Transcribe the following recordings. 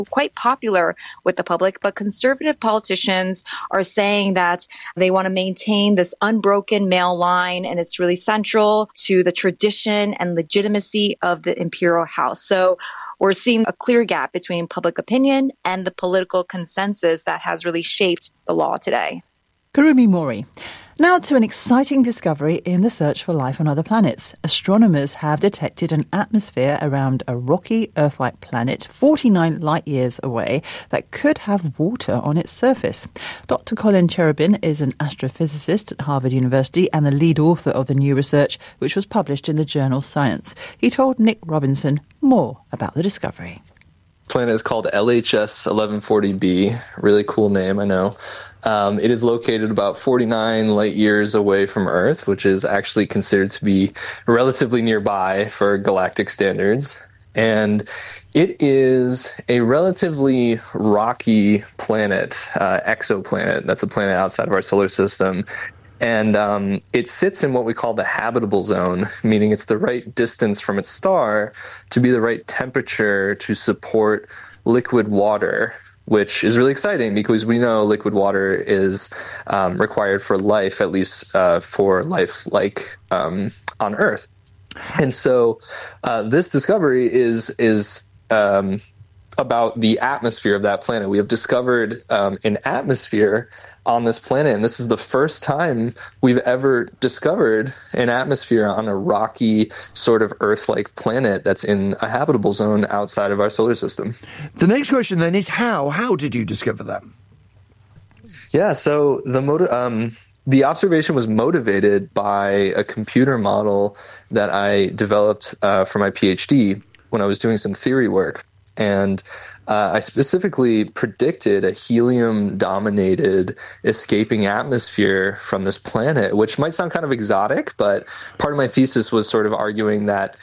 quite popular with the public, but conservative politicians are saying that they want to maintain this unbroken male line, and it's really central to the tradition and legitimacy of the imperial house. So we're seeing a clear gap between public opinion and the political consensus that has really shaped the law today. Kurumi Mori. Now to an exciting discovery in the search for life on other planets. Astronomers have detected an atmosphere around a rocky Earth-like planet 49 light-years away that could have water on its surface. Dr. Colin Cherubin is an astrophysicist at Harvard University and the lead author of the new research, which was published in the journal Science. He told Nick Robinson more about the discovery. Planet is called LHS 1140b. Really cool name, I know. It is located about 49 light years away from Earth, which is actually considered to be relatively nearby for galactic standards. And it is a relatively rocky planet, exoplanet. That's a planet outside of our solar system. And it sits in what we call the habitable zone, meaning it's the right distance from its star to be the right temperature to support liquid water, which is really exciting because we know liquid water is required for life, at least for life like on Earth. And so this discovery is about the atmosphere of that planet. We have discovered an atmosphere on this planet, and this is the first time we've ever discovered an atmosphere on a rocky sort of Earth-like planet that's in a habitable zone outside of our solar system. The next question then is how? How did you discover that? Yeah, so the observation was motivated by a computer model that I developed for my PhD when I was doing some theory work. And I specifically predicted a helium-dominated escaping atmosphere from this planet, which might sound kind of exotic, but part of my thesis was sort of arguing that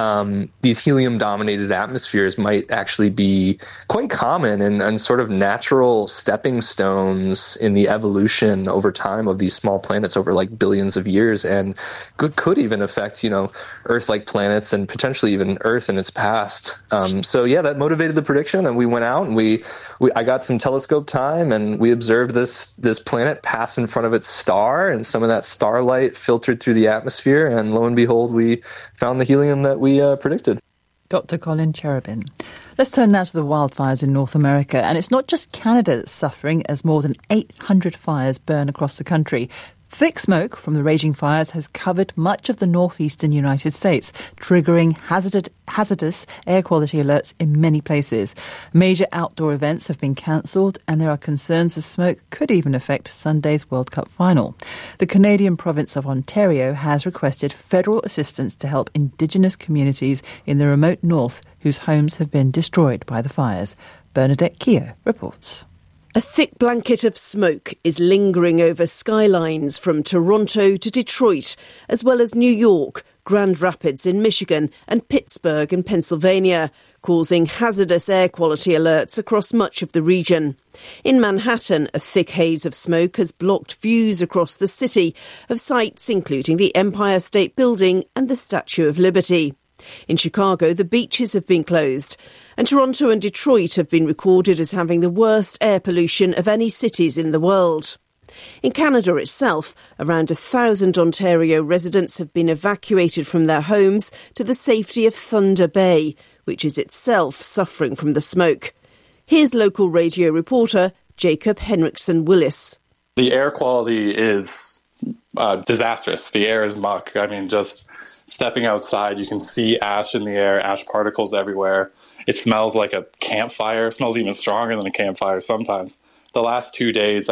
these helium-dominated atmospheres might actually be quite common and sort of natural stepping stones in the evolution over time of these small planets over like billions of years, and could even affect, Earth-like planets and potentially even Earth in its past. So yeah, that motivated the prediction, and we went out and I got some telescope time, and we observed this planet pass in front of its star, and some of that starlight filtered through the atmosphere, and lo and behold, we found the helium that we predicted. Dr. Colin Cherubin. Let's turn now to the wildfires in North America. And it's not just Canada that's suffering as more than 800 fires burn across the country. Thick smoke from the raging fires has covered much of the northeastern United States, triggering hazardous air quality alerts in many places. Major outdoor events have been cancelled, and there are concerns the smoke could even affect Sunday's World Cup final. The Canadian province of Ontario has requested federal assistance to help Indigenous communities in the remote north whose homes have been destroyed by the fires. Bernadette Keogh reports. A thick blanket of smoke is lingering over skylines from Toronto to Detroit, as well as New York, Grand Rapids in Michigan and Pittsburgh in Pennsylvania, causing hazardous air quality alerts across much of the region. In Manhattan, a thick haze of smoke has blocked views across the city of sites including the Empire State Building and the Statue of Liberty. In Chicago, the beaches have been closed, and Toronto and Detroit have been recorded as having the worst air pollution of any cities in the world. In Canada itself, around 1,000 Ontario residents have been evacuated from their homes to the safety of Thunder Bay, which is itself suffering from the smoke. Here's local radio reporter Jacob Henriksen-Willis. The air quality is disastrous. The air is muck. Just stepping outside, you can see ash in the air, ash particles everywhere. It smells like a campfire. It smells even stronger than a campfire sometimes. The last 2 days,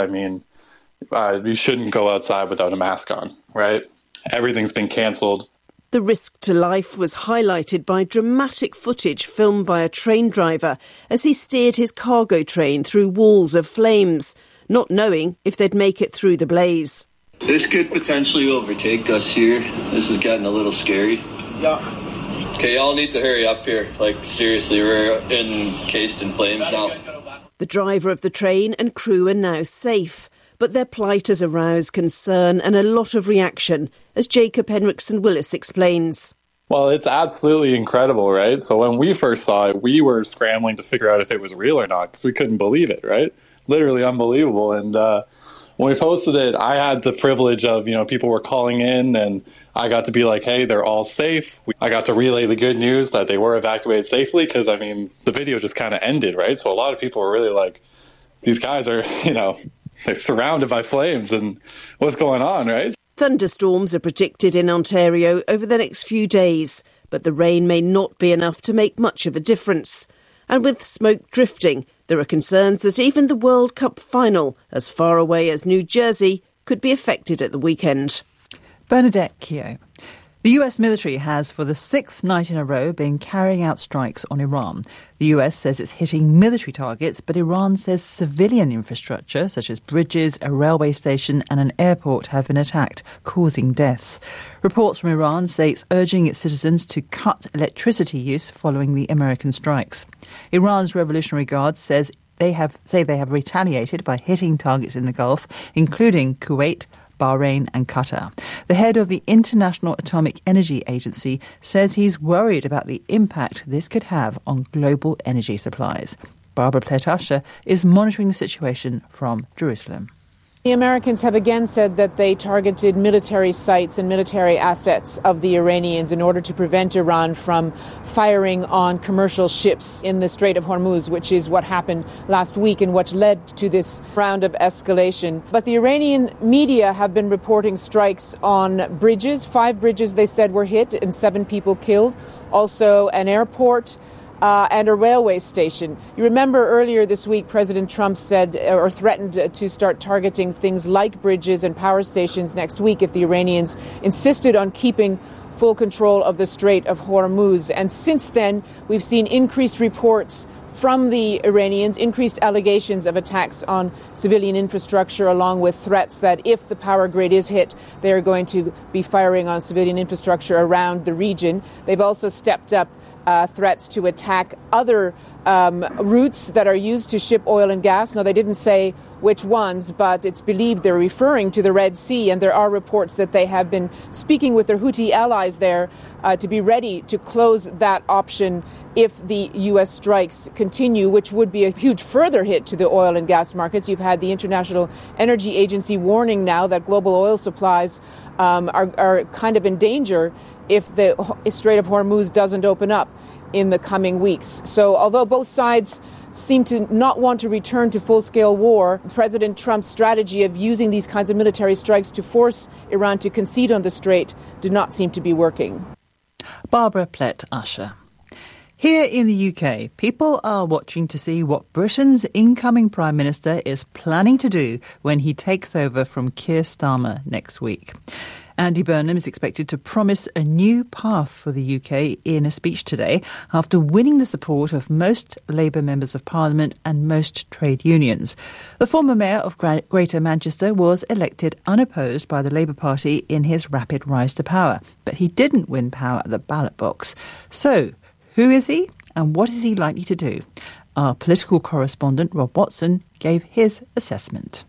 you shouldn't go outside without a mask on, right? Everything's been cancelled. The risk to life was highlighted by dramatic footage filmed by a train driver as he steered his cargo train through walls of flames, not knowing if they'd make it through the blaze. This could potentially overtake us here. This is getting a little scary. Yeah. Okay, y'all need to hurry up here. Seriously, we're encased in flames now. The driver of the train and crew are now safe, but their plight has aroused concern and a lot of reaction, as Jacob Henriksen-Willis explains. Well, it's absolutely incredible, right? So when we first saw it, we were scrambling to figure out if it was real or not because we couldn't believe it, right? Literally unbelievable. And when we posted it, I had the privilege of, people were calling in and I got to be like, hey, they're all safe. I got to relay the good news that they were evacuated safely because, the video just kind of ended, right? So a lot of people were really like, these guys are, they're surrounded by flames and what's going on, right? Thunderstorms are predicted in Ontario over the next few days, but the rain may not be enough to make much of a difference. And with smoke drifting, there are concerns that even the World Cup final, as far away as New Jersey, could be affected at the weekend. Bernadette Keogh. The US military has, for the sixth night in a row, been carrying out strikes on Iran. The US says it's hitting military targets, but Iran says civilian infrastructure, such as bridges, a railway station and an airport, have been attacked, causing deaths. Reports from Iran say it's urging its citizens to cut electricity use following the American strikes. Iran's Revolutionary Guard says they have retaliated by hitting targets in the Gulf, including Kuwait, Bahrain and Qatar. The head of the International Atomic Energy Agency says he's worried about the impact this could have on global energy supplies. Barbara Plett-Usher is monitoring the situation from Jerusalem. The Americans have again said that they targeted military sites and military assets of the Iranians in order to prevent Iran from firing on commercial ships in the Strait of Hormuz, which is what happened last week and what led to this round of escalation. But the Iranian media have been reporting strikes on bridges. 5 bridges, they said, were hit and 7 people killed. Also an airport and a railway station. You remember earlier this week, President Trump said or threatened to start targeting things like bridges and power stations next week if the Iranians insisted on keeping full control of the Strait of Hormuz. And since then, we've seen increased reports from the Iranians, increased allegations of attacks on civilian infrastructure, along with threats that if the power grid is hit, they're going to be firing on civilian infrastructure around the region. They've also stepped up threats to attack other routes that are used to ship oil and gas. Now, they didn't say which ones, but it's believed they're referring to the Red Sea, and there are reports that they have been speaking with their Houthi allies there to be ready to close that option if the U.S. strikes continue, which would be a huge further hit to the oil and gas markets. You've had the International Energy Agency warning now that global oil supplies are kind of in danger if the Strait of Hormuz doesn't open up in the coming weeks. So although both sides seem to not want to return to full-scale war, President Trump's strategy of using these kinds of military strikes to force Iran to concede on the strait did not seem to be working. Barbara Plett-Usher. Here in the UK, people are watching to see what Britain's incoming Prime Minister is planning to do when he takes over from Keir Starmer next week. Andy Burnham is expected to promise a new path for the UK in a speech today after winning the support of most Labour members of Parliament and most trade unions. The former mayor of Greater Manchester was elected unopposed by the Labour Party in his rapid rise to power, but he didn't win power at the ballot box. So, who is he and what is he likely to do? Our political correspondent Rob Watson gave his assessment.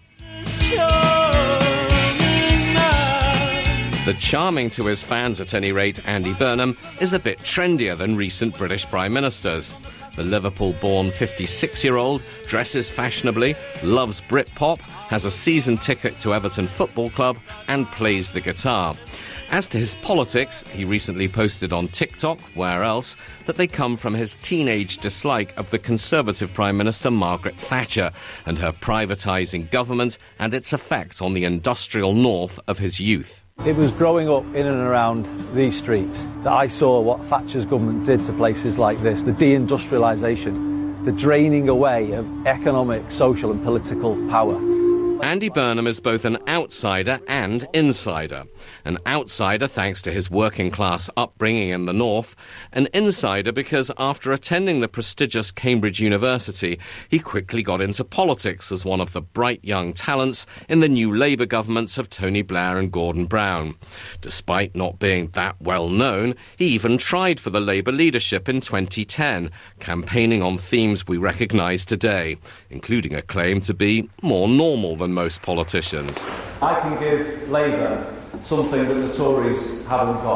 The charming to his fans, at any rate, Andy Burnham, is a bit trendier than recent British Prime Ministers. The Liverpool-born 56-year-old dresses fashionably, loves Britpop, has a season ticket to Everton Football Club and plays the guitar. As to his politics, he recently posted on TikTok, where else, that they come from his teenage dislike of the Conservative Prime Minister Margaret Thatcher and her privatising government and its effect on the industrial north of his youth. It was growing up in and around these streets that I saw what Thatcher's government did to places like this, the deindustrialisation, the draining away of economic, social and political power. Andy Burnham is both an outsider and insider. An outsider thanks to his working-class upbringing in the north, an insider because after attending the prestigious Cambridge University, he quickly got into politics as one of the bright young talents in the new Labour governments of Tony Blair and Gordon Brown. Despite not being that well known, he even tried for the Labour leadership in 2010, campaigning on themes we recognise today, including a claim to be more normal than most politicians. I can give Labour something that the Tories haven't got.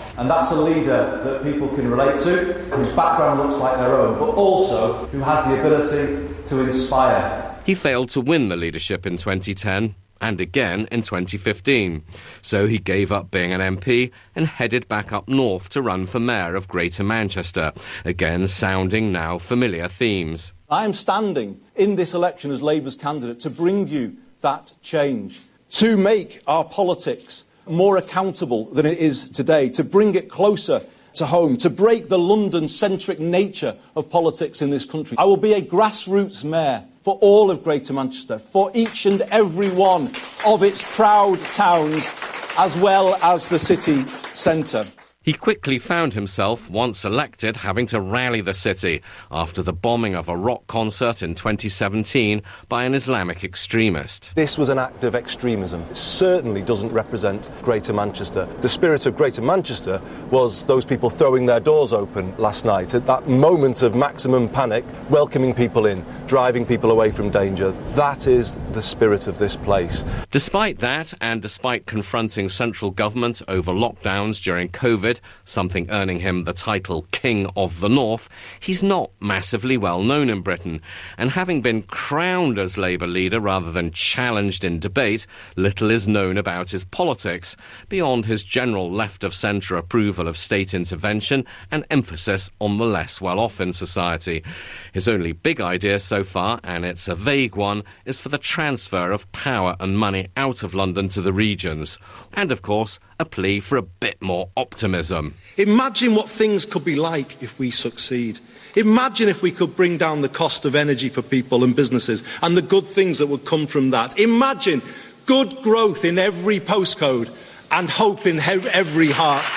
And that's a leader that people can relate to, whose background looks like their own, but also who has the ability to inspire. He failed to win the leadership in 2010 and again in 2015. So he gave up being an MP and headed back up north to run for mayor of Greater Manchester, again sounding now familiar themes. I am standing in this election as Labour's candidate to bring you that change, to make our politics more accountable than it is today, to bring it closer to home, to break the London-centric nature of politics in this country. I will be a grassroots mayor for all of Greater Manchester, for each and every one of its proud towns, as well as the city centre. He quickly found himself, once elected, having to rally the city after the bombing of a rock concert in 2017 by an Islamic extremist. This was an act of extremism. It certainly doesn't represent Greater Manchester. The spirit of Greater Manchester was those people throwing their doors open last night at that moment of maximum panic, welcoming people in, driving people away from danger. That is the spirit of this place. Despite that, and despite confronting central government over lockdowns during COVID, something earning him the title King of the North, he's not massively well known in Britain. And having been crowned as Labour leader rather than challenged in debate, little is known about his politics, beyond his general left-of-centre approval of state intervention and emphasis on the less well-off in society. His only big idea so far, and it's a vague one, is for the transfer of power and money out of London to the regions. And, of course, a plea for a bit more optimism. Imagine what things could be like if we succeed. Imagine if we could bring down the cost of energy for people and businesses and the good things that would come from that. Imagine good growth in every postcode and hope in every heart.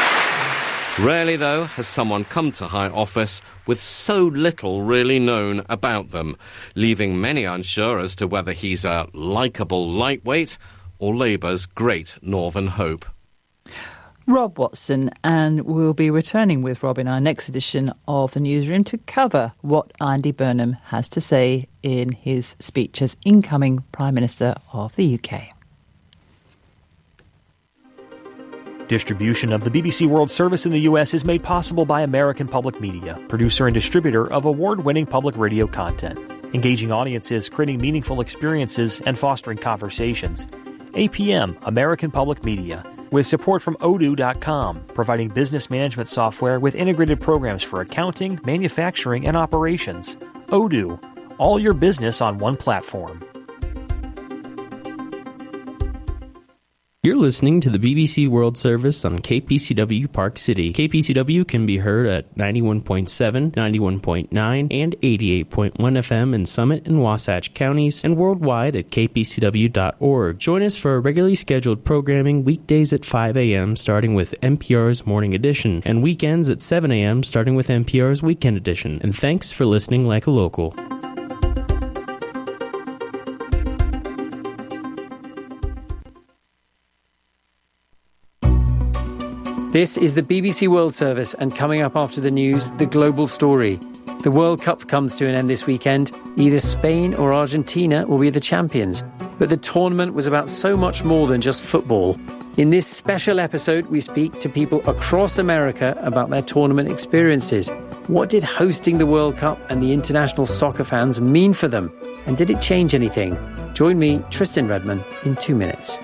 Rarely, though, has someone come to high office with so little really known about them, leaving many unsure as to whether he's a likeable lightweight or Labour's great northern hope. Rob Watson, and we'll be returning with Rob in our next edition of the Newsroom to cover what Andy Burnham has to say in his speech as incoming Prime Minister of the UK. Distribution of the BBC World Service in the US is made possible by American Public Media, producer and distributor of award-winning public radio content, engaging audiences, creating meaningful experiences, and fostering conversations. APM, American Public Media, with support from Odoo.com, providing business management software with integrated programs for accounting, manufacturing, and operations. Odoo, all your business on one platform. You're listening to the BBC World Service on KPCW Park City. KPCW can be heard at 91.7, 91.9, and 88.1 FM in Summit and Wasatch counties, and worldwide at kpcw.org. Join us for a regularly scheduled programming weekdays at 5 a.m. starting with NPR's Morning Edition, and weekends at 7 a.m. starting with NPR's Weekend Edition. And thanks for listening like a local. This is the BBC World Service, and coming up after the news, the global story. The World Cup comes to an end this weekend. Either Spain or Argentina will be the champions. But the tournament was about so much more than just football. In this special episode, we speak to people across America about their tournament experiences. What did hosting the World Cup and the international soccer fans mean for them? And did it change anything? Join me, Tristan Redman, in 2 minutes.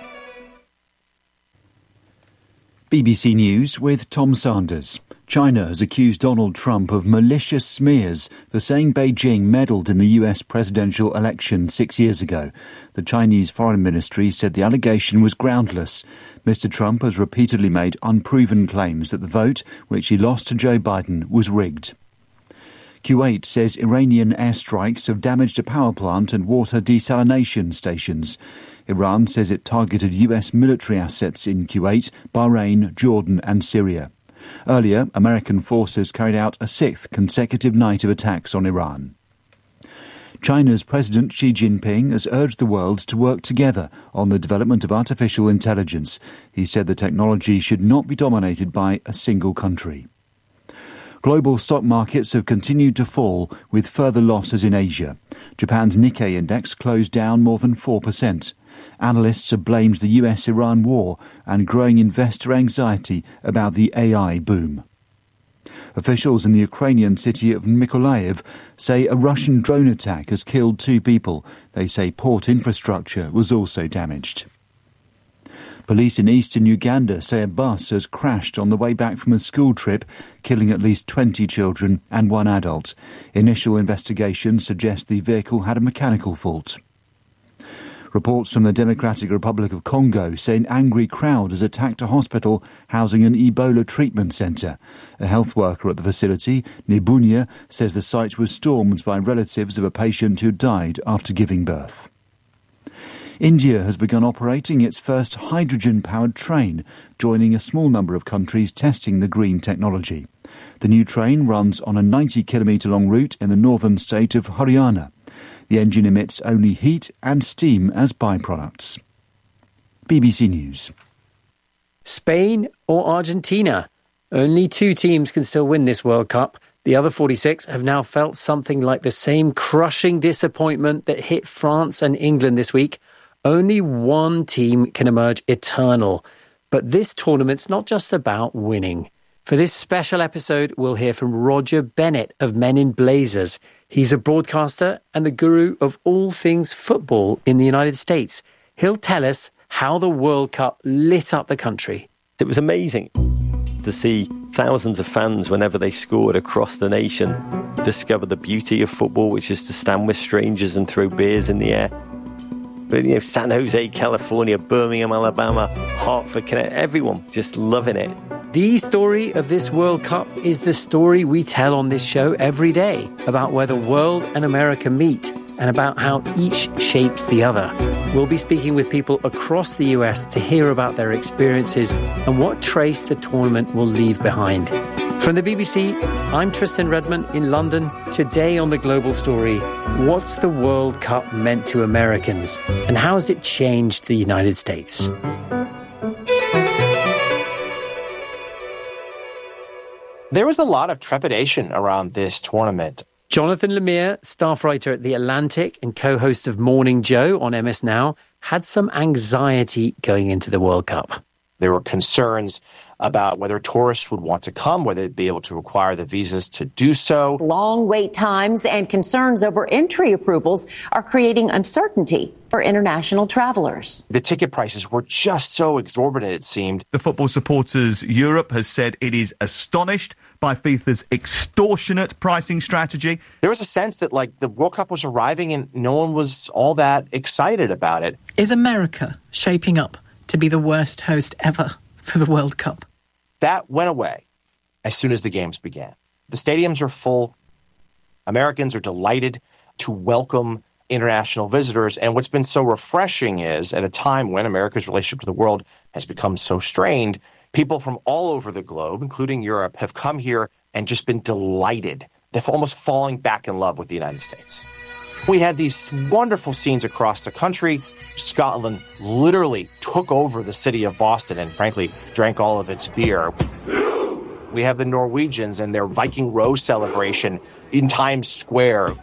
BBC News with Tom Sanders. China has accused Donald Trump of malicious smears for saying Beijing meddled in the US presidential election 6 years ago. The Chinese Foreign Ministry said the allegation was groundless. Mr. Trump has repeatedly made unproven claims that the vote, which he lost to Joe Biden, was rigged. Kuwait says Iranian airstrikes have damaged a power plant and water desalination stations. Iran says it targeted US military assets in Kuwait, Bahrain, Jordan and Syria. Earlier, American forces carried out a sixth consecutive night of attacks on Iran. China's President Xi Jinping has urged the world to work together on the development of artificial intelligence. He said the technology should not be dominated by a single country. Global stock markets have continued to fall, with further losses in Asia. Japan's Nikkei index closed down more than 4%. Analysts have blamed the US-Iran war and growing investor anxiety about the AI boom. Officials in the Ukrainian city of Mykolaiv say a Russian drone attack has killed 2 people. They say port infrastructure was also damaged. Police in eastern Uganda say a bus has crashed on the way back from a school trip, killing at least 20 children and 1 adult. Initial investigations suggest the vehicle had a mechanical fault. Reports from the Democratic Republic of Congo say an angry crowd has attacked a hospital housing an Ebola treatment centre. A health worker at the facility, Nibunya, says the site was stormed by relatives of a patient who died after giving birth. India has begun operating its first hydrogen-powered train, joining a small number of countries testing the green technology. The new train runs on a 90-kilometre-long route in the northern state of Haryana. The engine emits only heat and steam as byproducts. BBC News. Spain or Argentina? Only 2 teams can still win this World Cup. The other 46 have now felt something like the same crushing disappointment that hit France and England this week. Only 1 team can emerge eternal. But this tournament's not just about winning. For this special episode, we'll hear from Roger Bennett of Men in Blazers. He's a broadcaster and the guru of all things football in the United States. He'll tell us how the World Cup lit up the country. It was amazing to see thousands of fans, whenever they scored across the nation, discover the beauty of football, which is to stand with strangers and throw beers in the air. But, San Jose, California, Birmingham, Alabama, Hartford, Connecticut, everyone just loving it. The story of this World Cup is the story we tell on this show every day, about where the world and America meet and about how each shapes the other. We'll be speaking with people across the US to hear about their experiences and what trace the tournament will leave behind. From the BBC, I'm Tristan Redmond in London. Today on The Global Story, what's the World Cup meant to Americans and how has it changed the United States? There was a lot of trepidation around this tournament. Jonathan Lemire, staff writer at The Atlantic and co-host of Morning Joe on MS Now, had some anxiety going into the World Cup. There were concerns about whether tourists would want to come, whether they'd be able to require the visas to do so. Long wait times and concerns over entry approvals are creating uncertainty for international travelers. The ticket prices were just so exorbitant, it seemed. The Football Supporters Europe has said it is astonished by FIFA's extortionate pricing strategy. There was a sense that, the World Cup was arriving and no one was all that excited about it. Is America shaping up to be the worst host ever for the World Cup? That went away as soon as the games began. The stadiums are full. Americans are delighted to welcome international visitors. And what's been so refreshing is, at a time when America's relationship to the world has become so strained, people from all over the globe, including Europe, have come here and just been delighted. They're almost falling back in love with the United States. We had these wonderful scenes across the country. Scotland literally took over the city of Boston and, frankly, drank all of its beer. We have the Norwegians and their Viking Row celebration in Times Square.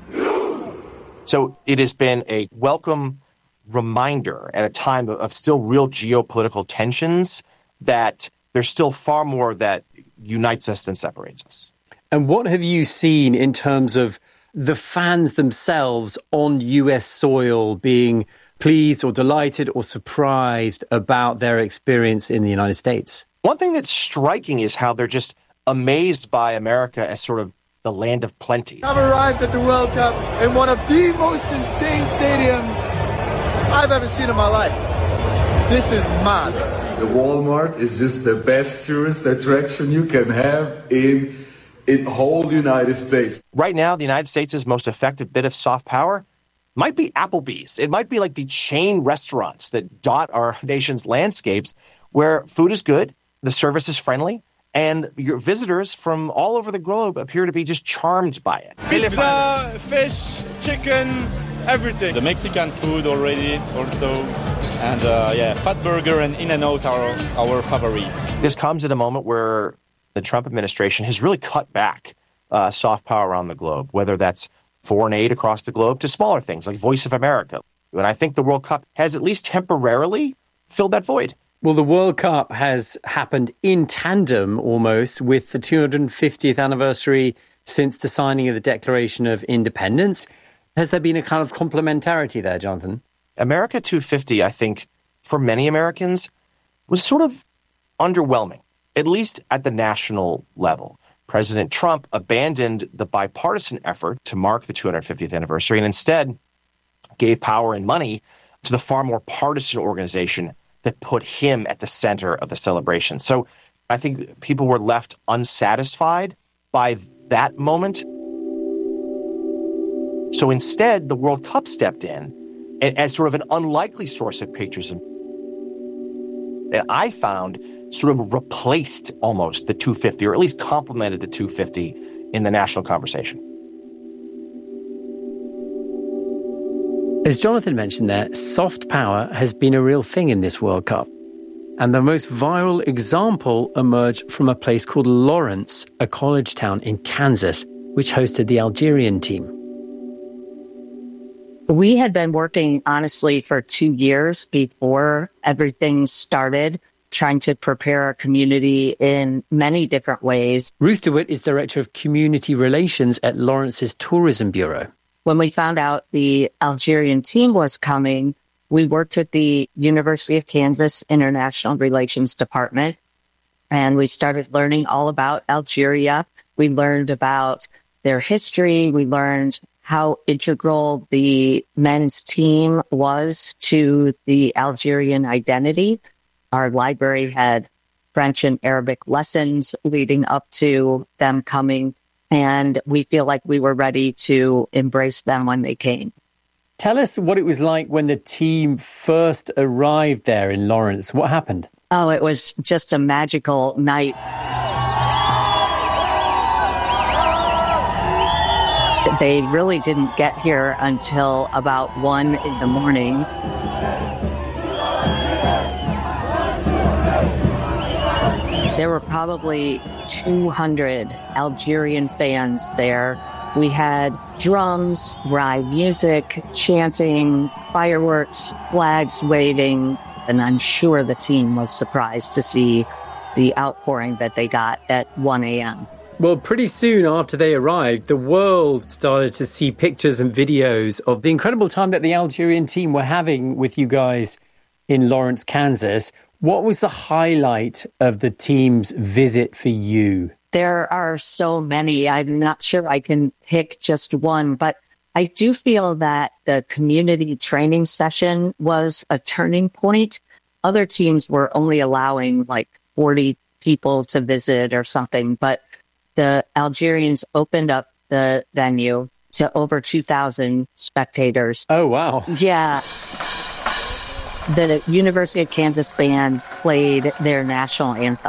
So it has been a welcome reminder at a time of still real geopolitical tensions that there's still far more that unites us than separates us. And what have you seen in terms of the fans themselves on US soil being pleased or delighted or surprised about their experience in the United States? One thing that's striking is how they're just amazed by America as sort of the land of plenty. I've arrived at the World Cup in one of the most insane stadiums I've ever seen in my life. This is mad. The Walmart is just the best tourist attraction you can have in whole United States. Right now, the United States' most effective bit of soft power might be Applebee's. It might be like the chain restaurants that dot our nation's landscapes, where food is good, the service is friendly, and your visitors from all over the globe appear to be just charmed by it. Pizza, fish, chicken, everything. The Mexican food already also. And Fat Burger and In-N-Out are our favorites. This comes at a moment where the Trump administration has really cut back soft power around the globe, whether that's foreign aid across the globe to smaller things like Voice of America. And I think the World Cup has at least temporarily filled that void. Well, the World Cup has happened in tandem almost with the 250th anniversary since the signing of the Declaration of Independence. Has there been a kind of complementarity there, Jonathan? America 250, I think, for many Americans, was sort of underwhelming, at least at the national level. President Trump abandoned the bipartisan effort to mark the 250th anniversary and instead gave power and money to the far more partisan organization that put him at the center of the celebration. So I think people were left unsatisfied by that moment. So instead, the World Cup stepped in as sort of an unlikely source of patriotism. And I found sort of replaced almost the 250, or at least complemented the 250 in the national conversation. As Jonathan mentioned there, soft power has been a real thing in this World Cup. And the most viral example emerged from a place called Lawrence, a college town in Kansas, which hosted the Algerian team. We had been working, honestly, for 2 years before everything started, trying to prepare our community in many different ways. Ruth DeWitt is Director of Community Relations at Lawrence's Tourism Bureau. When we found out the Algerian team was coming, we worked with the University of Kansas International Relations Department, and we started learning all about Algeria. We learned about their history. We learned how integral the men's team was to the Algerian identity. Our library had French and Arabic lessons leading up to them coming, and we feel like we were ready to embrace them when they came. Tell us what it was like when the team first arrived there in Lawrence. What happened? Oh, it was just a magical night. They really didn't get here until about 1 in the morning. There were probably 200 Algerian fans there. We had drums, live music, chanting, fireworks, flags waving, and I'm sure the team was surprised to see the outpouring that they got at 1 a.m. Well, pretty soon after they arrived, the world started to see pictures and videos of the incredible time that the Algerian team were having with you guys in Lawrence, Kansas. What was the highlight of the team's visit for you? There are so many. I'm not sure I can pick just one, but I do feel that the community training session was a turning point. Other teams were only allowing like 40 people to visit or something, but the Algerians opened up the venue to over 2,000 spectators. Oh, wow. Yeah. The University of Kansas band played their national anthem.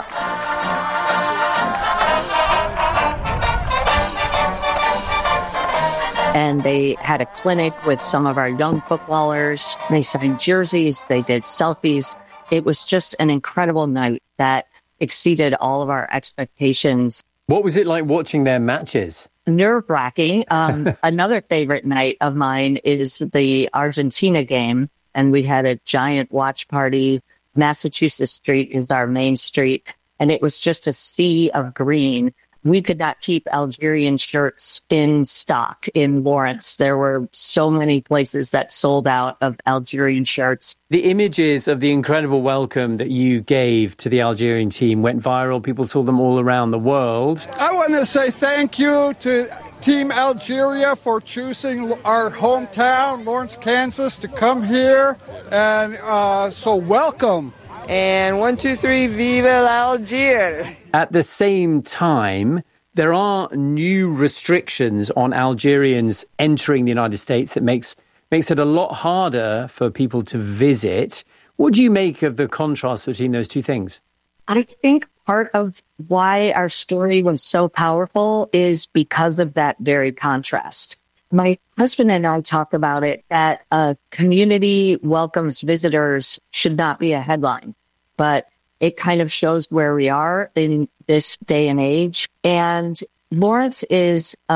And they had a clinic with some of our young footballers. They signed jerseys. They did selfies. It was just an incredible night that exceeded all of our expectations. What was it like watching their matches? Nerve-wracking. Another favorite night of mine is the Argentina game, and we had a giant watch party. Massachusetts Street is our main street, and it was just a sea of green. We could not keep Algerian shirts in stock in Lawrence. There were so many places that sold out of Algerian shirts. The images of the incredible welcome that you gave to the Algerian team went viral. People saw them all around the world. I want to say thank you to Team Algeria for choosing our hometown, Lawrence, Kansas, to come here. And so welcome. And 1, 2, 3, vive l'Algérie. At the same time, there are new restrictions on Algerians entering the United States that makes it a lot harder for people to visit. What do you make of the contrast between those two things? I think part of why our story was so powerful is because of that very contrast. My husband and I talk about it, that a community welcomes visitors should not be a headline, but it kind of shows where we are in this day and age. And Lawrence is a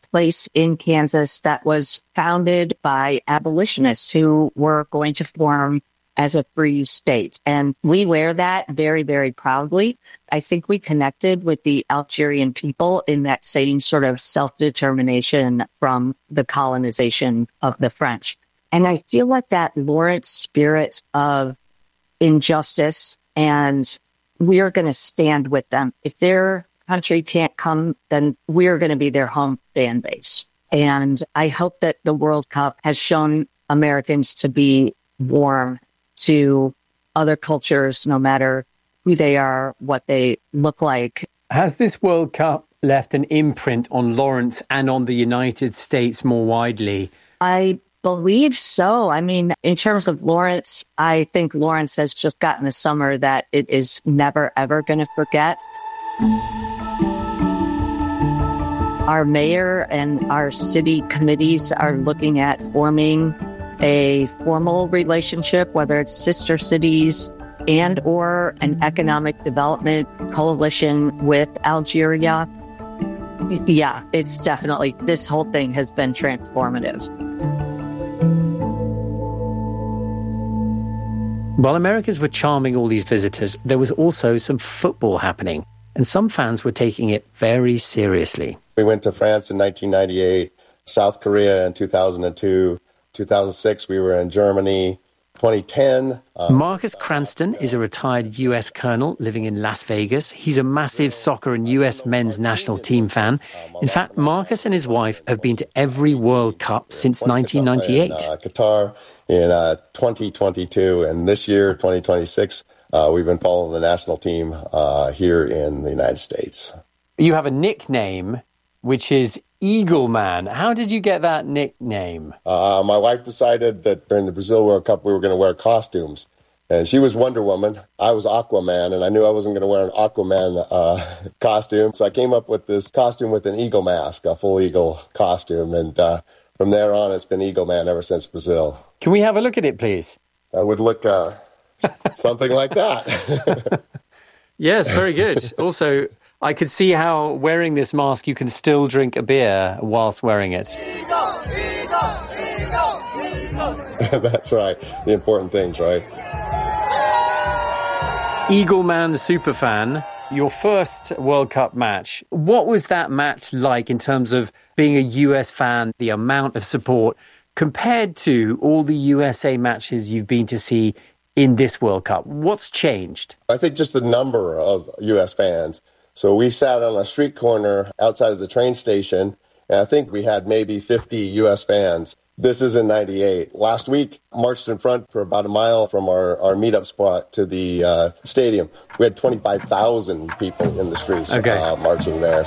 place in Kansas that was founded by abolitionists who were going to form as a free state. And we wear that very, very proudly. I think we connected with the Algerian people in that same sort of self-determination from the colonization of the French. And I feel like that Lawrence spirit of injustice, and we are going to stand with them. If their country can't come, then we're going to be their home fan base. And I hope that the World Cup has shown Americans to be warm to other cultures, no matter who they are, what they look like. Has this World Cup left an imprint on Lawrence and on the United States more widely? I believe so. I mean, in terms of Lawrence, I think Lawrence has just gotten a summer that it is never, ever going to forget. Our mayor and our city committees are looking at forming a formal relationship, whether it's sister cities and or an economic development coalition with Algeria. Yeah, it's definitely, this whole thing has been transformative. While Americans were charming all these visitors, there was also some football happening, and some fans were taking it very seriously. We went to France in 1998, South Korea in 2002, 2006 we were in Germany, 2010. Marcus Cranston is a retired US colonel living in Las Vegas. He's a massive soccer and US men's national team fan. In fact, Marcus and his wife have been to every World Cup since 1998. Qatar in 2022, and this year, 2026, we've been following the national team here in the United States. You have a nickname, which is Eagle Man. How did you get that nickname? My wife decided that during the Brazil World Cup we were going to wear costumes. And she was Wonder Woman. I was Aquaman, and I knew I wasn't going to wear an Aquaman costume. So I came up with this costume with an eagle mask, a full eagle costume. And from there on, it's been Eagle Man ever since Brazil. Can we have a look at it, please? I would look something like that. Yes, very good. Also, I could see how wearing this mask, you can still drink a beer whilst wearing it. Eagle, that's right. The important things, right? Eagle Man, the superfan, your first World Cup match. What was that match like in terms of being a US fan, the amount of support, compared to all the USA matches you've been to see in this World Cup? What's changed? I think just the number of US fans. So we sat on a street corner outside of the train station, and I think we had maybe 50 U.S. fans. This is in 98. Last week, marched in front for about a mile from our meetup spot to the stadium. We had 25,000 people in the streets marching there.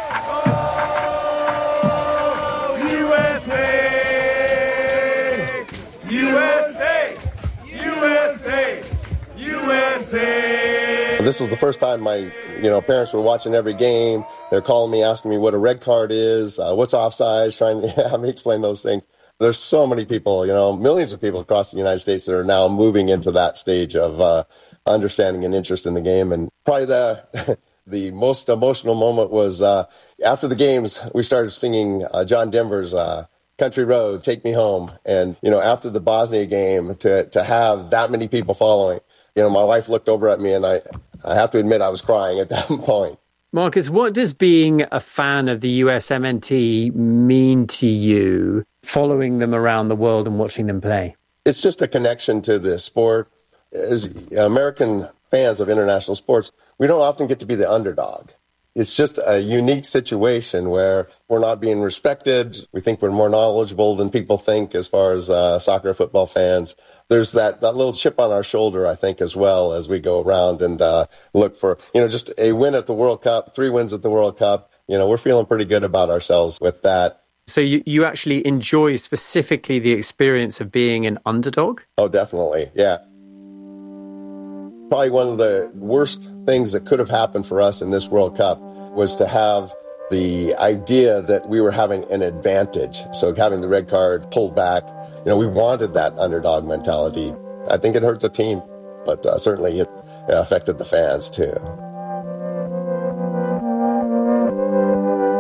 USA! USA! USA! USA! This was the first time my parents were watching every game. They're calling me, asking me what a red card is, what's offsides, trying to have me explain those things. There's so many people, millions of people across the United States that are now moving into that stage of understanding and interest in the game. And probably the most emotional moment was after the games, we started singing John Denver's Country Road, Take Me Home. And, after the Bosnia game, to have that many people following, my wife looked over at me and I have to admit I was crying at that point. Marcus, what does being a fan of the USMNT mean to you, following them around the world and watching them play? It's just a connection to the sport. As American fans of international sports, we don't often get to be the underdog. It's just a unique situation where we're not being respected. We think we're more knowledgeable than people think as far as soccer, football fans. There's that little chip on our shoulder, I think, as well as we go around and look for, just a win at the World Cup, 3 wins at the World Cup. We're feeling pretty good about ourselves with that. So you actually enjoy specifically the experience of being an underdog? Oh, definitely, yeah. Probably one of the worst things that could have happened for us in this World Cup was to have the idea that we were having an advantage. So having the red card pulled back, we wanted that underdog mentality. I think it hurt the team, but certainly it affected the fans too.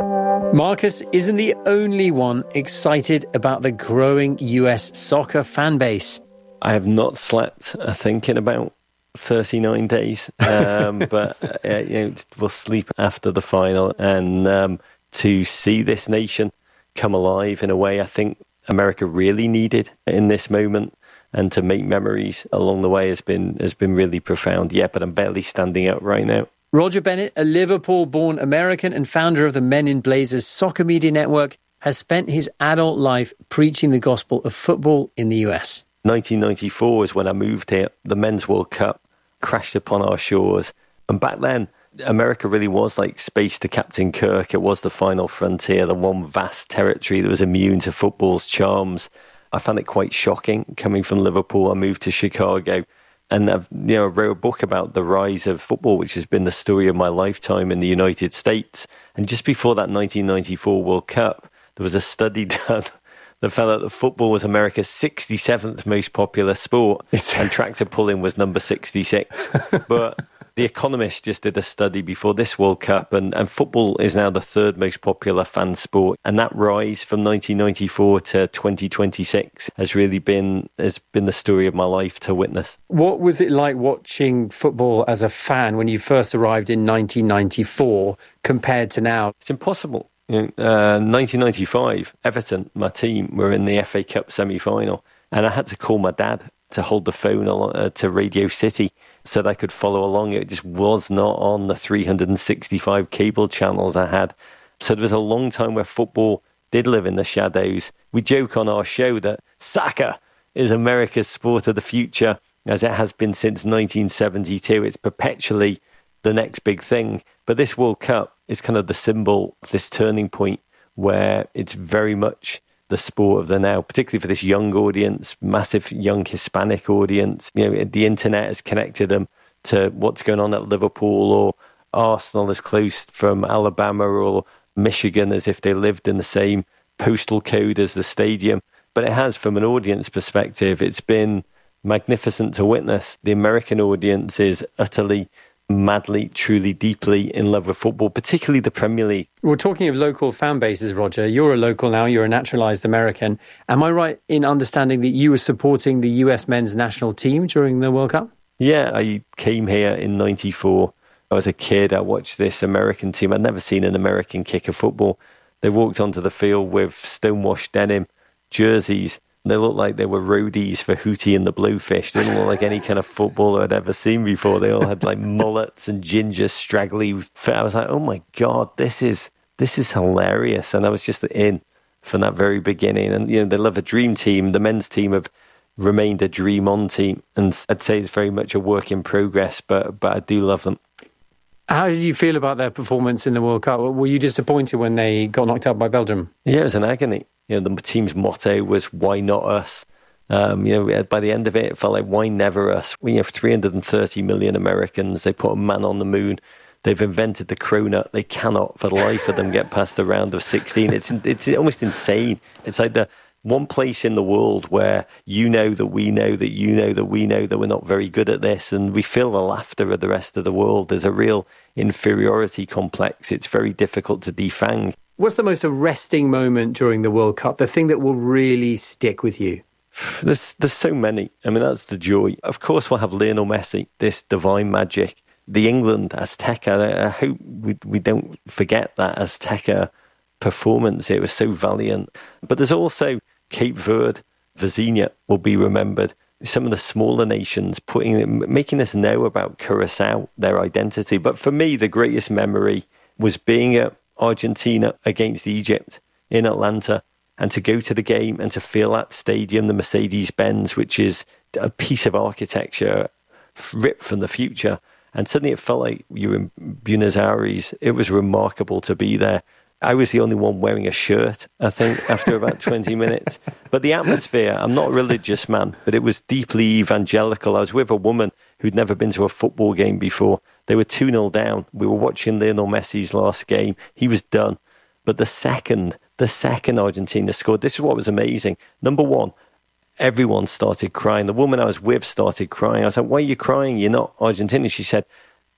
Marcus isn't the only one excited about the growing US soccer fan base. I have not slept, I think, in about 39 days, but we'll sleep after the final. And to see this nation come alive in a way I think America really needed in this moment, and to make memories along the way has been really profound. Yeah, but I'm barely standing up right now. Roger Bennett, a Liverpool-born American and founder of the Men in Blazers Soccer Media Network, has spent his adult life preaching the gospel of football in the US. 1994 is when I moved here. The Men's World Cup crashed upon our shores. And back then, America really was like space to Captain Kirk. It was the final frontier, the one vast territory that was immune to football's charms. I found it quite shocking coming from Liverpool. I moved to Chicago, and I wrote a book about the rise of football, which has been the story of my lifetime in the United States. And just before that 1994 World Cup, there was a study done that found out that football was America's 67th most popular sport, and tractor pulling was number 66. But The Economist just did a study before this World Cup, and football is now the third most popular fan sport. And that rise from 1994 to 2026 has really been the story of my life to witness. What was it like watching football as a fan when you first arrived in 1994 compared to now? It's impossible. 1995, Everton, my team, were in the FA Cup semi-final, and I had to call my dad to hold the phone to Radio City so that I could follow along. It just was not on the 365 cable channels I had. So there was a long time where football did live in the shadows. We joke on our show that soccer is America's sport of the future, as it has been since 1972. It's perpetually the next big thing. But this World Cup is kind of the symbol of this turning point where it's very much the sport of the now, particularly for this young audience, massive young Hispanic audience. The internet has connected them to what's going on at Liverpool, or Arsenal is close from Alabama or Michigan as if they lived in the same postal code as the stadium. But it has, from an audience perspective, it's been magnificent to witness. The American audience is utterly, madly, truly, deeply in love with football, particularly the Premier League. We're talking of local fan bases, Roger. You're a local now, you're a naturalised American. Am I right in understanding that you were supporting the US men's national team during the World Cup? Yeah, I came here in 94. I was a kid, I watched this American team. I'd never seen an American kick a football. They walked onto the field with stonewashed denim jerseys. They looked like they were roadies for Hootie and the Blowfish. They didn't look like any kind of footballer I'd ever seen before. They all had like mullets and ginger, straggly. I was like, oh my God, this is hilarious. And I was just in from that very beginning. And, they love a dream team. The men's team have remained a dream on team. And I'd say it's very much a work in progress, but I do love them. How did you feel about their performance in the World Cup? Were you disappointed when they got knocked out by Belgium? Yeah, it was an agony. The team's motto was, why not us? By the end of it, it felt like, why never us? We have 330 million Americans. They put a man on the moon. They've invented the cronut. They cannot, for the life of them, get past the round of 16. It's almost insane. It's like the one place in the world where that we know that you know that we know that we're not very good at this, and we feel the laughter of the rest of the world. There's a real inferiority complex. It's very difficult to defang. What's the most arresting moment during the World Cup? The thing that will really stick with you? There's so many. I mean, that's the joy. Of course, we'll have Lionel Messi, this divine magic. The England Azteca, I hope we don't forget that Azteca performance. It was so valiant. But there's also Cape Verde, Vizinha will be remembered. Some of the smaller nations making us know about Curaçao, their identity. But for me, the greatest memory was being at Argentina against Egypt in Atlanta, and to go to the game and to feel that stadium, the Mercedes-Benz, which is a piece of architecture ripped from the future. And suddenly it felt like you were in Buenos Aires. It was remarkable to be there. I was the only one wearing a shirt, I think, after about 20 minutes. But the atmosphere, I'm not a religious man, but it was deeply evangelical. I was with a woman who'd never been to a football game before. They were 2-0 down. We were watching Lionel Messi's last game. He was done. But the second Argentina scored, this is what was amazing. Number one, everyone started crying. The woman I was with started crying. I was like, why are you crying? You're not Argentina. She said,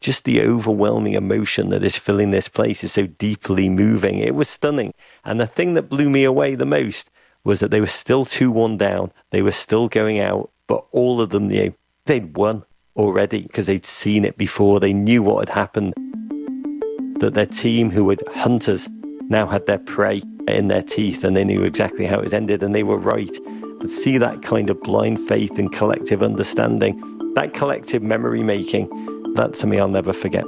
just the overwhelming emotion that is filling this place is so deeply moving. It was stunning. And the thing that blew me away the most was that they were still 2-1 down. They were still going out, but all of them knew they'd won already because they'd seen it before. They knew what had happened, that their team, who were hunters, now had their prey in their teeth, and they knew exactly how it was ended, and they were right. To see that kind of blind faith and collective understanding, that collective memory making, that to me I'll never forget.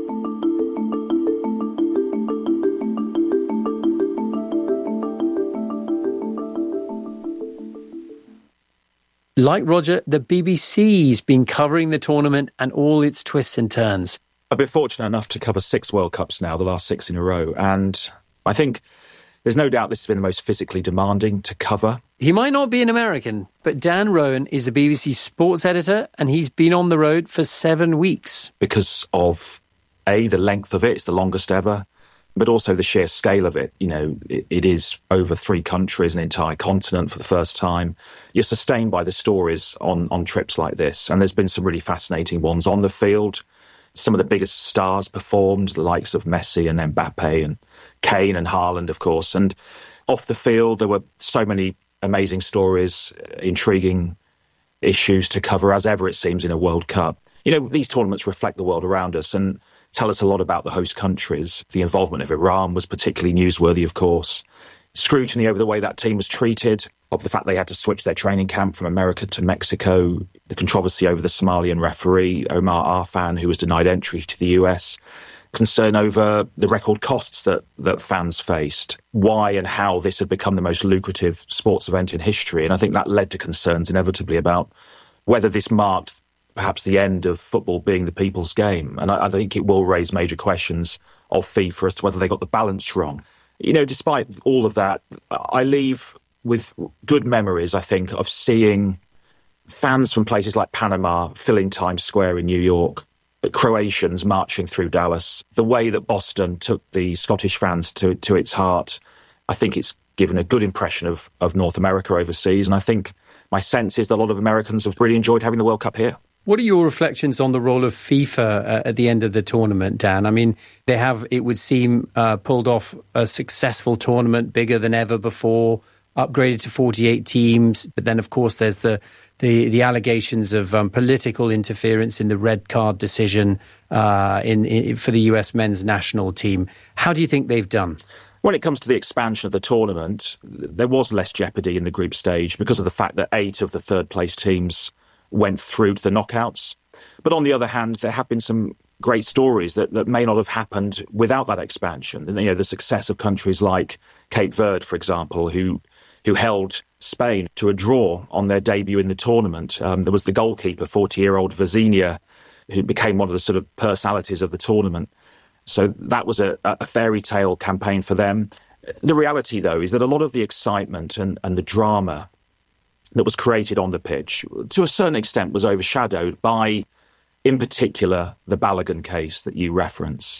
Like Roger, the BBC's been covering the tournament and all its twists and turns. I've been fortunate enough to cover 6 World Cups now, the last 6 in a row, and I think there's no doubt this has been the most physically demanding to cover. He might not be an American, but Dan Rowan is the BBC sports editor, and he's been on the road for 7 weeks. Because of, A, the length of it, it's the longest ever, but also the sheer scale of it. You know, it is over 3 countries, an entire continent for the first time. You're sustained by the stories on trips like this, and there's been some really fascinating ones on the field. Some of the biggest stars performed, the likes of Messi and Mbappe and Kane and Haaland, of course. And off the field, there were so many amazing stories, intriguing issues to cover, as ever it seems in a World Cup. You know, these tournaments reflect the world around us and tell us a lot about the host countries. The involvement of Iran was particularly newsworthy, of course. Scrutiny over the way that team was treated, of the fact they had to switch their training camp from America to Mexico, the controversy over the Somalian referee, Omar Arfan, who was denied entry to the US, concern over the record costs that fans faced, why and how this had become the most lucrative sports event in history. And I think that led to concerns inevitably about whether this marked perhaps the end of football being the people's game. And I think it will raise major questions of FIFA as to whether they got the balance wrong. You know, despite all of that, I leave with good memories, I think, of seeing fans from places like Panama filling Times Square in New York, Croatians marching through Dallas, the way that Boston took the Scottish fans to its heart. I think it's given a good impression of North America overseas, and I think my sense is that a lot of Americans have really enjoyed having the World Cup here. What are your reflections on the role of FIFA at the end of the tournament, Dan? I mean, they have, it would seem, pulled off a successful tournament, bigger than ever before, upgraded to 48 teams. But then, of course, there's the allegations of political interference in the red card decision for the US men's national team. How do you think they've done? When it comes to the expansion of the tournament, there was less jeopardy in the group stage because of the fact that 8 of the third-place teams went through to the knockouts. But on the other hand, there have been some great stories that may not have happened without that expansion. And, you know, the success of countries like Cape Verde, for example, who held Spain to a draw on their debut in the tournament. There was the goalkeeper, 40-year-old Vazinha, who became one of the sort of personalities of the tournament. So that was a fairy tale campaign for them. The reality, though, is that a lot of the excitement and the drama that was created on the pitch, to a certain extent, was overshadowed by, in particular, the Balogun case that you reference.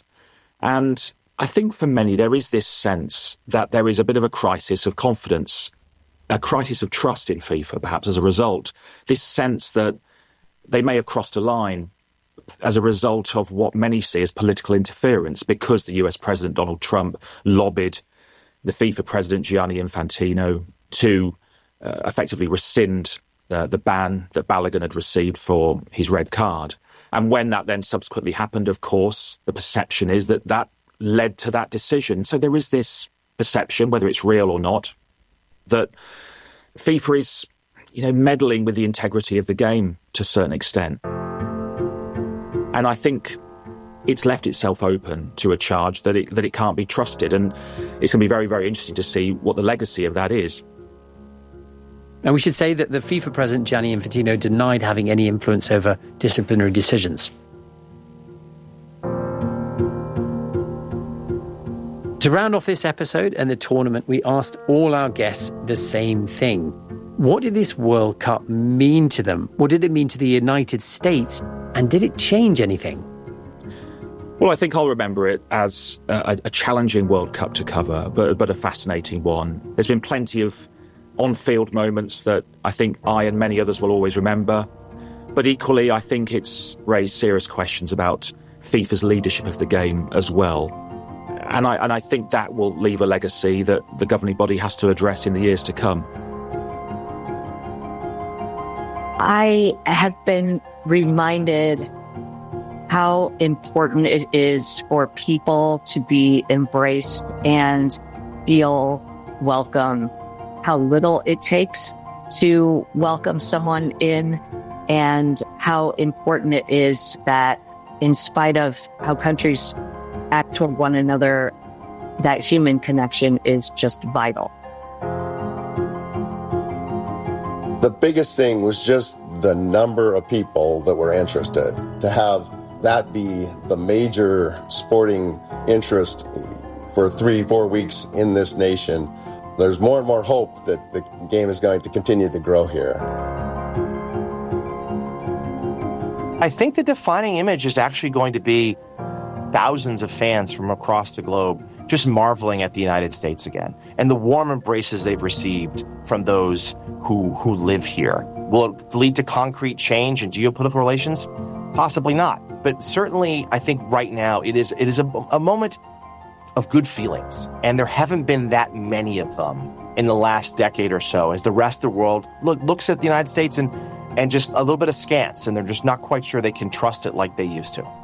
And I think for many, there is this sense that there is a bit of a crisis of confidence, a crisis of trust in FIFA, perhaps, as a result. This sense that they may have crossed a line as a result of what many see as political interference, because the US President Donald Trump lobbied the FIFA President Gianni Infantino to effectively rescind the ban that Balogun had received for his red card. And when that then subsequently happened, of course, the perception is that that led to that decision. So there is this perception, whether it's real or not, that FIFA is, you know, meddling with the integrity of the game to a certain extent. And I think it's left itself open to a charge that it can't be trusted. And it's going to be very, very interesting to see what the legacy of that is. And we should say that the FIFA president, Gianni Infantino, denied having any influence over disciplinary decisions. To round off this episode and the tournament, we asked all our guests the same thing. What did this World Cup mean to them? What did it mean to the United States? And did it change anything? Well, I think I'll remember it as a challenging World Cup to cover, but a fascinating one. There's been plenty of on-field moments that I think I and many others will always remember. But equally, I think it's raised serious questions about FIFA's leadership of the game as well. And I think that will leave a legacy that the governing body has to address in the years to come. I have been reminded how important it is for people to be embraced and feel welcome, how little it takes to welcome someone in, and how important it is that in spite of how countries act toward one another, that human connection is just vital. The biggest thing was just the number of people that were interested. To have that be the major sporting interest for 3-4 weeks in this nation, there's more and more hope that the game is going to continue to grow here. I think the defining image is actually going to be thousands of fans from across the globe just marveling at the United States again, and the warm embraces they've received from those who live here. Will it lead to concrete change in geopolitical relations? Possibly not. But certainly, I think right now it is a moment of good feelings, and there haven't been that many of them in the last decade or so, as the rest of the world looks at the United States and just a little bit askance, and they're just not quite sure they can trust it like they used to.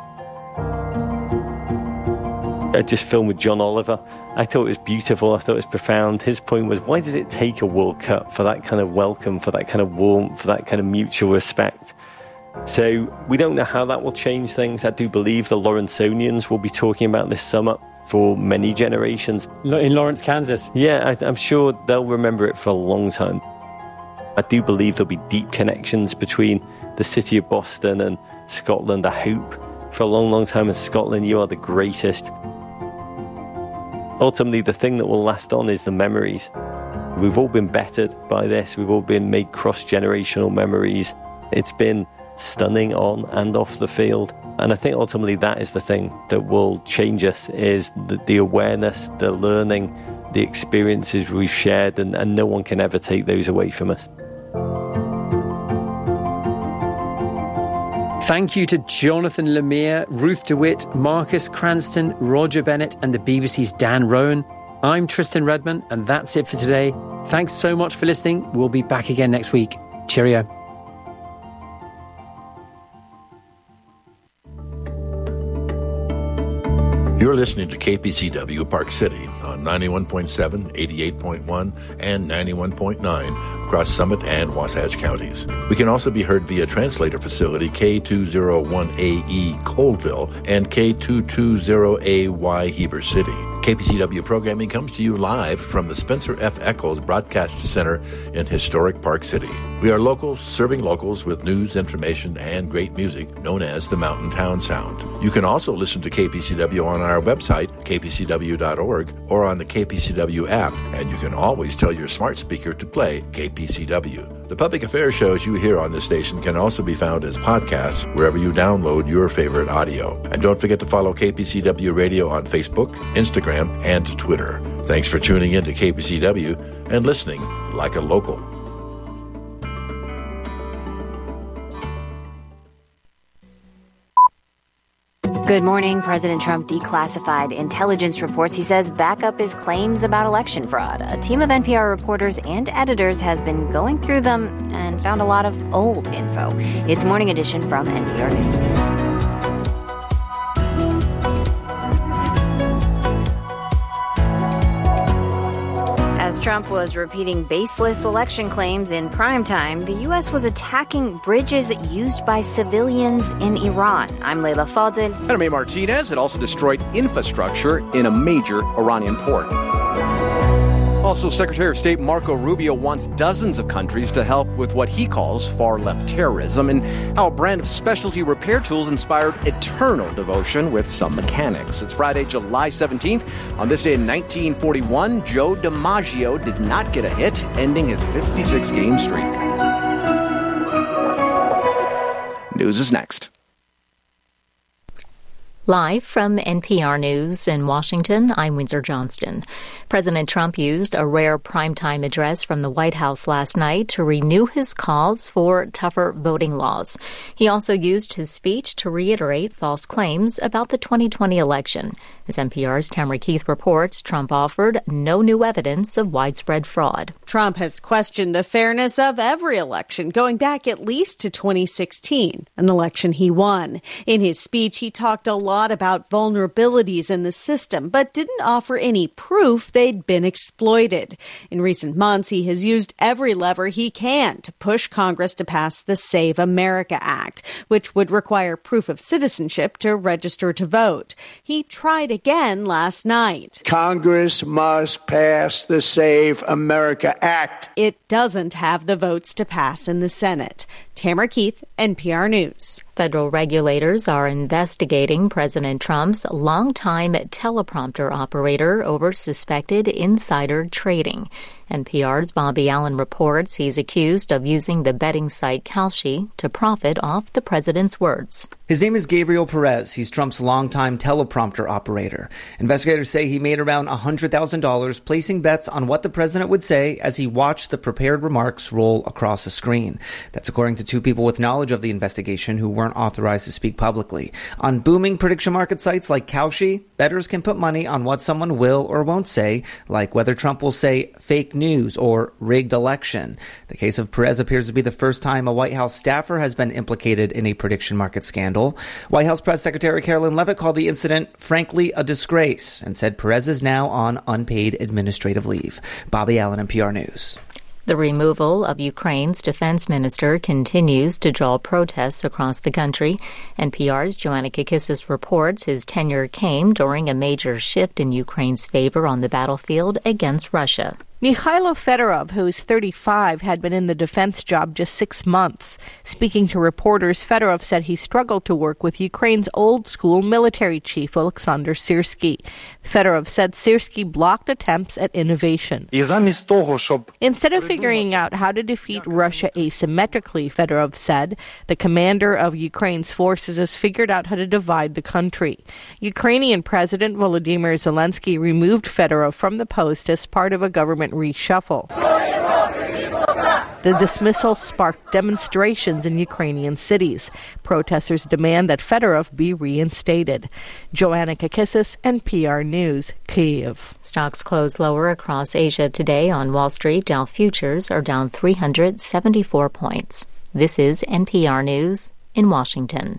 I just filmed with John Oliver. I thought it was beautiful. I thought it was profound. His point was, why does it take a World Cup for that kind of welcome, for that kind of warmth, for that kind of mutual respect? So we don't know how that will change things. I do believe the Lawrenconians will be talking about this summer for many generations. In Lawrence, Kansas. Yeah, I'm sure they'll remember it for a long time. I do believe there'll be deep connections between the city of Boston and Scotland. I hope for a long, long time in Scotland, you are the greatest. Ultimately, the thing that will last on is the memories. We've all been bettered by this. We've all been made cross-generational memories. It's been stunning on and off the field. And I think ultimately that is the thing that will change us, is the awareness, the learning, the experiences we've shared, and no one can ever take those away from us. Thank you to Jonathan Lemire, Ruth DeWitt, Marcus Cranston, Roger Bennett, and the BBC's Dan Rowan. I'm Tristan Redman, and that's it for today. Thanks so much for listening. We'll be back again next week. Cheerio. You're listening to KPCW Park City on 91.7, 88.1, and 91.9 across Summit and Wasatch counties. We can also be heard via translator facility K201AE Coalville and K220AY Heber City. KPCW programming comes to you live from the Spencer F. Eccles Broadcast Center in historic Park City. We are local, serving locals with news, information, and great music known as the Mountain Town Sound. You can also listen to KPCW on our website, kpcw.org, or on the KPCW app, and you can always tell your smart speaker to play KPCW. The public affairs shows you hear on this station can also be found as podcasts wherever you download your favorite audio. And don't forget to follow KPCW Radio on Facebook, Instagram, and Twitter. Thanks for tuning in to KPCW and listening like a local. Good morning. President Trump declassified intelligence reports. He says back up his claims about election fraud. A team of NPR reporters and editors has been going through them and found a lot of old info. It's Morning Edition from NPR News. As Trump was repeating baseless election claims in primetime, the U.S. was attacking bridges used by civilians in Iran. I'm Leila Fadel. And I'm A. Martinez. It also destroyed infrastructure in a major Iranian port. Also, Secretary of State Marco Rubio wants dozens of countries to help with what he calls far-left terrorism, and how a brand of specialty repair tools inspired eternal devotion with some mechanics. It's Friday, July 17th. On this day in 1941, Joe DiMaggio did not get a hit, ending his 56-game streak. News is next. Live from NPR News in Washington, I'm Windsor Johnston. President Trump used a rare primetime address from the White House last night to renew his calls for tougher voting laws. He also used his speech to reiterate false claims about the 2020 election. As NPR's Tamara Keith reports, Trump offered no new evidence of widespread fraud. Trump has questioned the fairness of every election, going back at least to 2016, an election he won. In his speech, he talked a lot about vulnerabilities in the system, but didn't offer any proof they'd been exploited. In recent months, he has used every lever he can to push Congress to pass the Save America Act, which would require proof of citizenship to register to vote. He tried again last night. Congress must pass the Save America Act. It doesn't have the votes to pass in the Senate. Tamara Keith, NPR News. Federal regulators are investigating President Trump's longtime teleprompter operator over suspected insider trading. NPR's Bobby Allen reports he's accused of using the betting site Kalshi to profit off the president's words. His name is Gabriel Perez. He's Trump's longtime teleprompter operator. Investigators say he made around $100,000 placing bets on what the president would say as he watched the prepared remarks roll across a screen. That's according to two people with knowledge of the investigation who weren't authorized to speak publicly. On booming prediction market sites like Kalshi, bettors can put money on what someone will or won't say, like whether Trump will say fake news or rigged election. The case of Perez appears to be the first time a White House staffer has been implicated in a prediction market scandal. White House Press Secretary Carolyn Leavitt called the incident, frankly, a disgrace, and said Perez is now on unpaid administrative leave. Bobby Allen, NPR News. The removal of Ukraine's defense minister continues to draw protests across the country. NPR's Joanna Kakissis reports his tenure came during a major shift in Ukraine's favor on the battlefield against Russia. Mikhailo Fedorov, who is 35, had been in the defense job just 6 months. Speaking to reporters, Fedorov said he struggled to work with Ukraine's old-school military chief, Alexander Syrsky. Fedorov said Syrsky blocked attempts at innovation. Instead of figuring out how to defeat Russia asymmetrically, Fedorov said, the commander of Ukraine's forces has figured out how to divide the country. Ukrainian President Volodymyr Zelensky removed Fedorov from the post as part of a government reshuffle. The dismissal sparked demonstrations in Ukrainian cities. Protesters demand that Fedorov be reinstated. Joanna Kakissis, NPR News, Kyiv. Stocks closed lower across Asia today. On Wall Street, Dow futures are down 374 points. This is NPR News in Washington.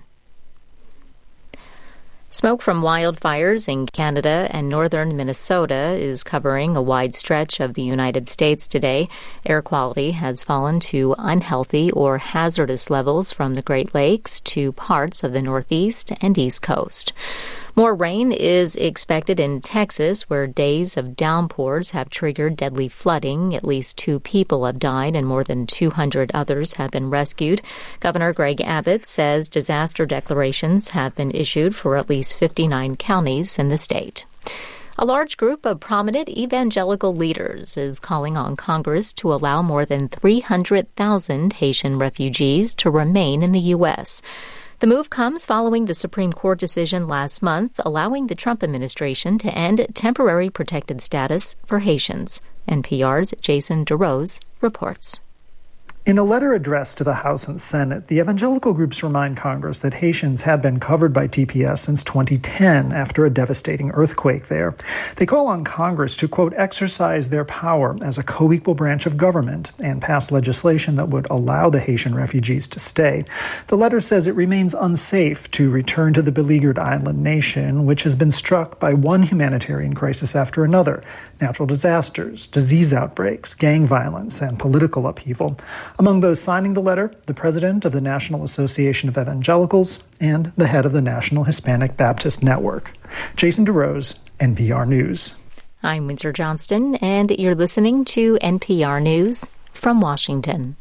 Smoke from wildfires in Canada and northern Minnesota is covering a wide stretch of the United States today. Air quality has fallen to unhealthy or hazardous levels from the Great Lakes to parts of the Northeast and East Coast. More rain is expected in Texas, where days of downpours have triggered deadly flooding. At least 2 people have died and more than 200 others have been rescued. Governor Greg Abbott says disaster declarations have been issued for at least 59 counties in the state. A large group of prominent evangelical leaders is calling on Congress to allow more than 300,000 Haitian refugees to remain in the U.S. The move comes following the Supreme Court decision last month allowing the Trump administration to end temporary protected status for Haitians. NPR's Jason DeRose reports. In a letter addressed to the House and Senate, the evangelical groups remind Congress that Haitians had been covered by TPS since 2010 after a devastating earthquake there. They call on Congress to, quote, exercise their power as a co-equal branch of government and pass legislation that would allow the Haitian refugees to stay. The letter says it remains unsafe to return to the beleaguered island nation, which has been struck by one humanitarian crisis after another: natural disasters, disease outbreaks, gang violence, and political upheaval. Among those signing the letter, the president of the National Association of Evangelicals and the head of the National Hispanic Baptist Network. Jason DeRose, NPR News. I'm Windsor Johnston, and you're listening to NPR News from Washington.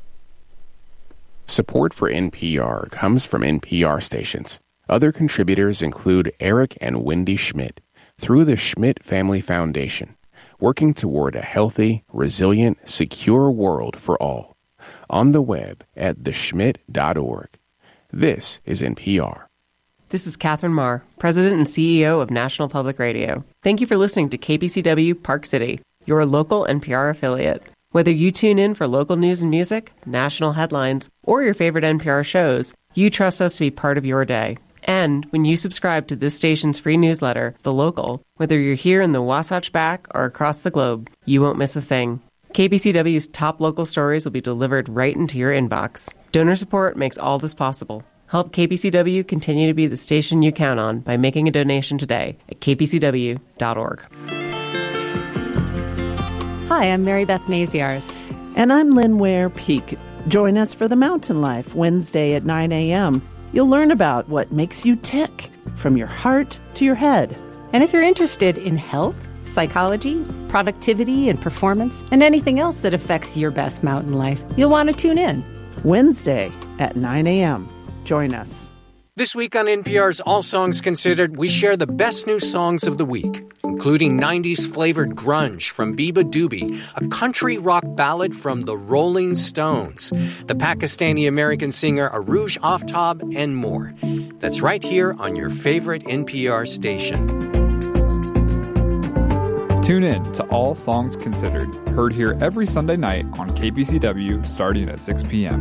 Support for NPR comes from NPR stations. Other contributors include Eric and Wendy Schmidt through the Schmidt Family Foundation, working toward a healthy, resilient, secure world for all. On the web at theschmidt.org. This is NPR. This is Catherine Marr, President and CEO of National Public Radio. Thank you for listening to KPCW Park City, your local NPR affiliate. Whether you tune in for local news and music, national headlines, or your favorite NPR shows, you trust us to be part of your day. And when you subscribe to this station's free newsletter, The Local, whether you're here in the Wasatch Back or across the globe, you won't miss a thing. KPCW's top local stories will be delivered right into your inbox. Donor support makes all this possible. Help KPCW continue to be the station you count on by making a donation today at kpcw.org. Hi, I'm Mary Beth Maziarz. And I'm Lynn Ware Peak. Join us for The Mountain Life, Wednesday at 9 a.m. You'll learn about what makes you tick, from your heart to your head. And if you're interested in health, psychology, productivity, and performance, and anything else that affects your best mountain life, you'll want to tune in. Wednesday at 9 a.m. Join us. This week on NPR's All Songs Considered, we share the best new songs of the week, including 90s-flavored grunge from Biba Doobie, a country rock ballad from the Rolling Stones, the Pakistani-American singer Aruj Aftab, and more. That's right here on your favorite NPR station. Tune in to All Songs Considered, heard here every Sunday night on KPCW starting at 6 p.m.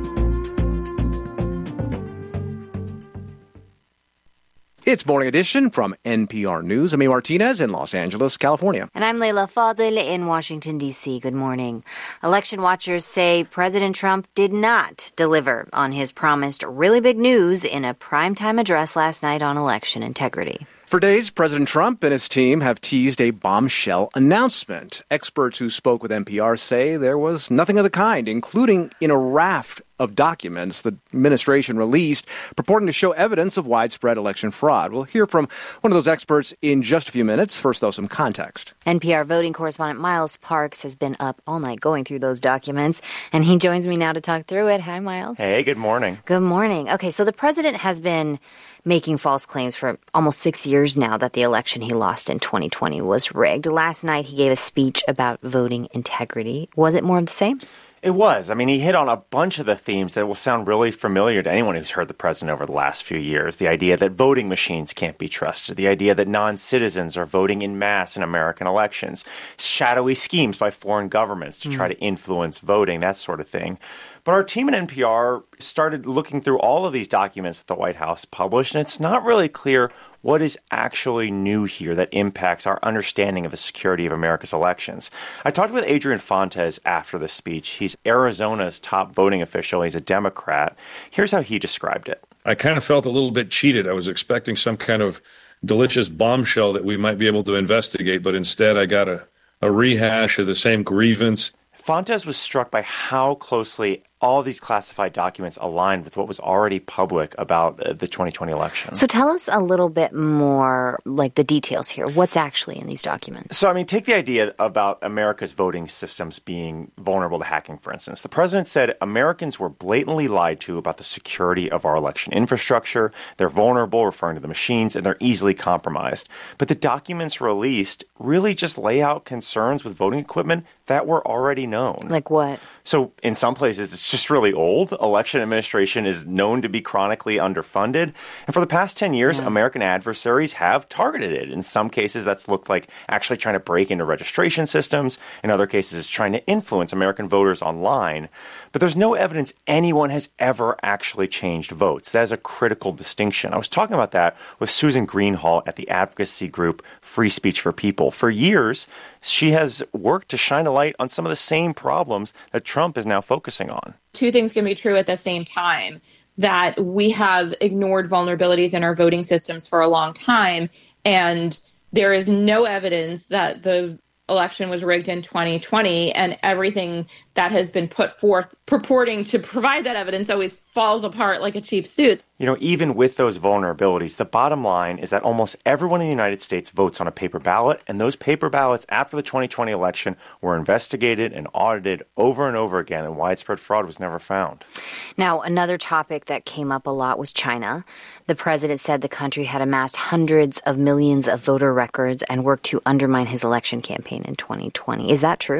It's Morning Edition from NPR News. I'm Martinez in Los Angeles, California. And I'm Leila Fadel in Washington, D.C. Good morning. Election watchers say President Trump did not deliver on his promised really big news in a primetime address last night on election integrity. For days, President Trump and his team have teased a bombshell announcement. Experts who spoke with NPR say there was nothing of the kind, including in a raft of documents the administration released purporting to show evidence of widespread election fraud. We'll hear from one of those experts in just a few minutes. First, though, some context. NPR voting correspondent Miles Parks has been up all night going through those documents, and he joins me now to talk through it. Hi, Miles. Hey, good morning. Good morning. Okay, so the president has been making false claims for almost 6 years now that the election he lost in 2020 was rigged. Last night, he gave a speech about voting integrity. Was it more of the same? It was. I mean, he hit on a bunch of the themes that will sound really familiar to anyone who's heard the president over the last few years. The idea that voting machines can't be trusted. The idea that non-citizens are voting in mass in American elections. Shadowy schemes by foreign governments to try to influence voting, that sort of thing. But our team at NPR started looking through all of these documents that the White House published, and it's not really clear what is actually new here that impacts our understanding of the security of America's elections. I talked with Adrian Fontes after the speech. He's Arizona's top voting official. He's a Democrat. Here's how he described it. I kind of felt a little bit cheated. I was expecting some kind of delicious bombshell that we might be able to investigate, but instead I got a rehash of the same grievance. Fontes was struck by how closely all these classified documents aligned with what was already public about the 2020 election. So tell us a little bit more, like the details here. What's actually in these documents? So, I mean, take the idea about America's voting systems being vulnerable to hacking, for instance. The president said Americans were blatantly lied to about the security of our election infrastructure. They're vulnerable, referring to the machines, and they're easily compromised. But the documents released really just lay out concerns with voting equipment that were already known. Like what? So in some places, it's just really old. Election administration is known to be chronically underfunded. And for the past 10 years, American adversaries have targeted it. In some cases, that's looked like actually trying to break into registration systems. In other cases, it's trying to influence American voters online. But there's no evidence anyone has ever actually changed votes. That is a critical distinction. I was talking about that with Susan Greenhalgh at the advocacy group Free Speech for People. For years, she has worked to shine a light on some of the same problems that Trump is now focusing on. Two things can be true at the same time, that we have ignored vulnerabilities in our voting systems for a long time, and there is no evidence that the election was rigged in 2020, and everything that has been put forth purporting to provide that evidence always falls apart like a cheap suit. You know, even with those vulnerabilities, the bottom line is that almost everyone in the United States votes on a paper ballot, and those paper ballots after the 2020 election were investigated and audited over and over again, and widespread fraud was never found. Now, another topic that came up a lot was China. The president said the country had amassed hundreds of millions of voter records and worked to undermine his election campaign in 2020. Is that true?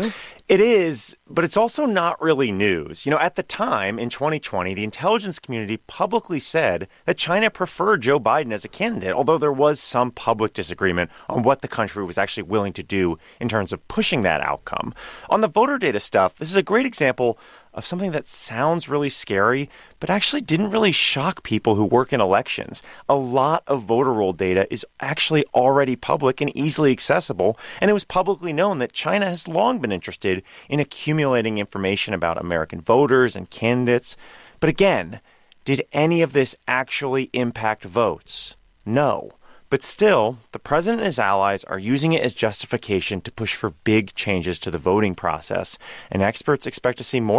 It is, but it's also not really news. At the time, in 2020, the intelligence community publicly said that China preferred Joe Biden as a candidate, although there was some public disagreement on what the country was actually willing to do in terms of pushing that outcome. On the voter data stuff, this is a great example of something that sounds really scary, but actually didn't really shock people who work in elections. A lot of voter roll data is actually already public and easily accessible, and it was publicly known that China has long been interested in accumulating information about American voters and candidates. But again, did any of this actually impact votes? No. But still, the president and his allies are using it as justification to push for big changes to the voting process, and experts expect to see more